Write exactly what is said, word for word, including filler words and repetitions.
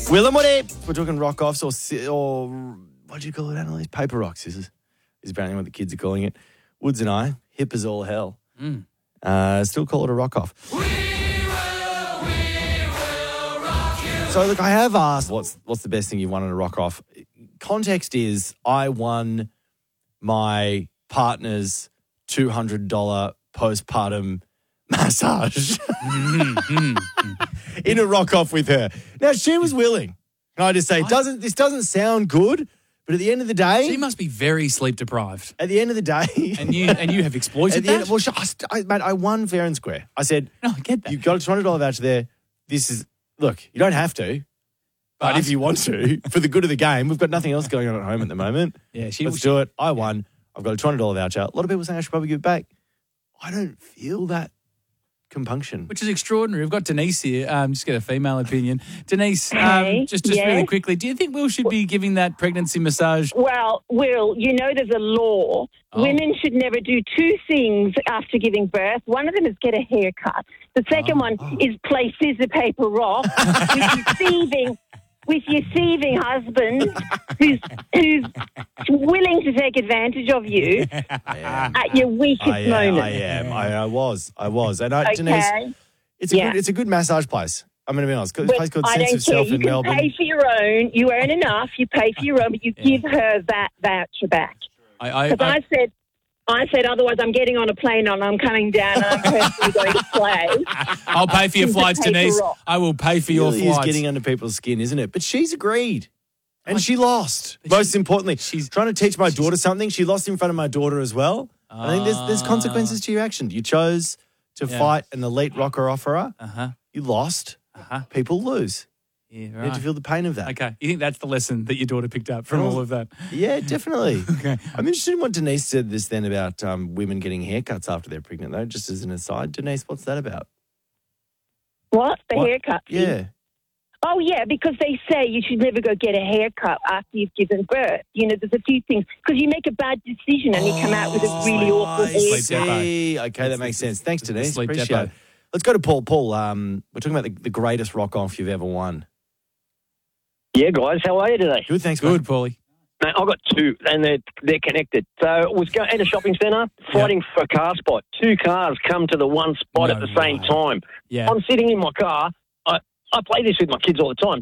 Willem, what if we're talking rock offs or si- or what do you call it, Annalise? Paper rock scissors is apparently what the kids are calling it. Woods and I, hip as all hell. Mm. Uh, still call it a rock off. We will, we will rock you. So look, I have asked what's what's the best thing you've won in a rock off. Context is I won my partner's two hundred dollars postpartum massage in a rock off with her. Now she was willing. Can I just say, it doesn't this doesn't sound good, but at the end of the day, She must be very sleep deprived. at the end of the day, And you and you have exploited at the that? end, well, she, I, I, mate, I won fair and square. I said, no, I get that. you've got a two hundred dollars voucher there. This is look, you don't have to. But But- if you want to, for the good of the game, we've got nothing else going on at home at the moment. Yeah, she- Let's do it. I won. I've got a two hundred dollars voucher. A lot of people saying I should probably give it back. I don't feel that compunction. Which is extraordinary. We've got Denise here. Um, just get a female opinion. Denise, Hey, um, just, just really yes? quickly, do you think Will should be giving that pregnancy massage? Well, Will, you know there's a law. Oh. Women should never do two things after giving birth. One of them is get a haircut. The second Oh. one is play scissor, paper, rock with your thieving, with your thieving husband who's who's willing to take advantage of you at your weakest I am. moment. I am. I, I was. I was. And I, Okay. Denise, it's a Yeah. good. It's a good massage place. I'm going to be honest. It's a But place called I Sense don't of care. Self You in can Melbourne. pay for your own. You earn enough. You pay for your own, but you give her that voucher back. I, I, Because I, I, said, I said, otherwise I'm getting on a plane and I'm coming down and I'm personally going to play. I'll pay for your She's a flights, paper Denise. rock. I will pay for your Really is flights. getting under people's skin, isn't it? But she's agreed. And I- she lost. But Most she- importantly, she's- she's trying to teach my daughter something. She lost in front of my daughter as well. I think there's, there's consequences to your action. You chose to Yeah. fight an elite rocker offerer. Uh-huh. You lost. Uh-huh. People lose. Yeah, You have right. to feel the pain of that. Okay. You think that's the lesson that your daughter picked up from Well, all of that? Yeah, definitely. Okay. I'm interested in what Denise said this then about um, women getting haircuts after they're pregnant, though, just as an aside. Denise, what's that about? What? The What? haircut? Yeah. Oh, yeah, because they say you should never go get a haircut after you've given birth. You know, there's a few things. Because you make a bad decision and you come out with a really awful I haircut. see. Okay, that makes sense. Thanks, the Denise. sleep Appreciate depot. it. Let's go to Paul. Paul, um, we're talking about the, the greatest rock-off you've ever won. Yeah, guys, how are you today? Good, thanks, Good, mate. Paulie. Mate, I've got two, and they're they're connected. So I was going at a shopping centre, fighting for a car spot. Two cars come to the one spot No at the same way. time. Yeah. I'm sitting in my car. I, I play this with my kids all the time.